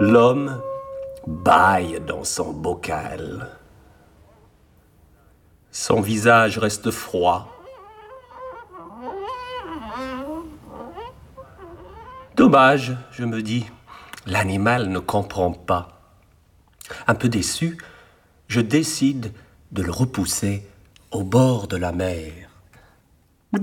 L'homme bâille dans son bocal. Son visage reste froid. Dommage, je me dis, l'animal ne comprend pas. Un peu déçu, je décide de le repousser au bord de la mer.